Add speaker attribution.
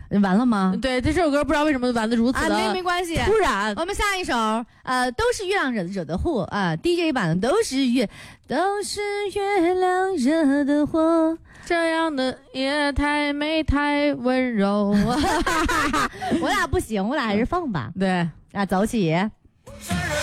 Speaker 1: 完了吗？
Speaker 2: 对，这首歌不知道为什么完的如此的
Speaker 1: 没关系，
Speaker 2: 突然。
Speaker 1: 我们下一首，都是月亮惹的祸啊，DJ 版的都是月亮惹的祸，
Speaker 2: 这样的也太美太温柔。
Speaker 1: 我俩不行，我俩还是放吧。
Speaker 2: 对，
Speaker 1: 走起。